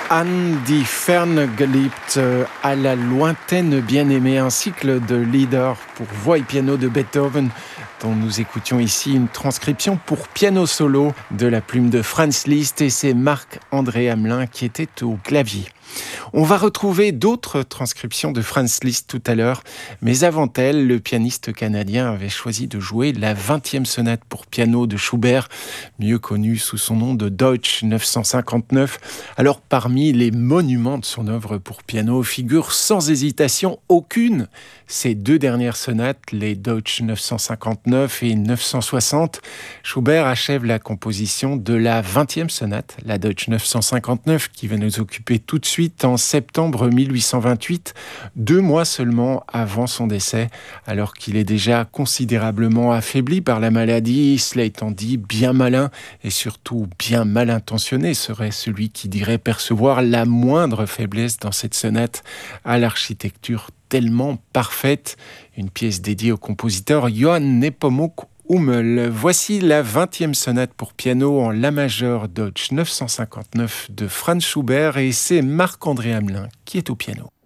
An die Ferne geliebt, à la lointaine bien-aimée, un cycle de Lieder pour voix et piano de Beethoven, dont nous écoutions ici une transcription pour piano solo de la plume de Franz Liszt, et c'est Marc-André Hamelin qui était au clavier. On va retrouver d'autres transcriptions de Franz Liszt tout à l'heure, mais avant elle, le pianiste canadien avait choisi de jouer la 20e sonate pour piano de Schubert, mieux connue sous son nom de Deutsch 959. Alors parmi les monuments de son œuvre pour piano figurent sans hésitation aucune ces deux dernières sonates, les Deutsch 959 et 960. Schubert achève la composition de la 20e sonate, la Deutsch 959, qui va nous occuper tout de suite en septembre 1828, 2 mois seulement avant son décès, alors qu'il est déjà considérablement affaibli par la maladie. Cela étant dit, bien malin et surtout bien mal intentionné serait celui qui dirait percevoir la moindre faiblesse dans cette sonate à l'architecture tellement parfaite. Une pièce dédiée au compositeur Johann Nepomuk Hummel. Voici la 20e sonate pour piano en la majeure Deutsch 959 de Franz Schubert, et c'est Marc-André Hamelin qui est au piano.